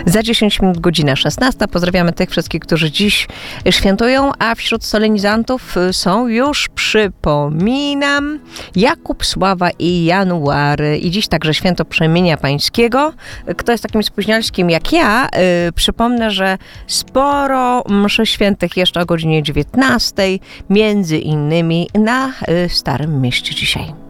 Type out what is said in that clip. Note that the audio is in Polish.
Za 10 minut godzina 16. Pozdrawiamy tych wszystkich, którzy dziś świętują, a wśród solenizantów są już, przypominam, Jakub, Sława i January. I dziś także święto Przemienia Pańskiego. Kto jest takim spóźnialskim jak ja, przypomnę, że sporo mszy świętych jeszcze o godzinie 19, między innymi na Starym Mieście dzisiaj.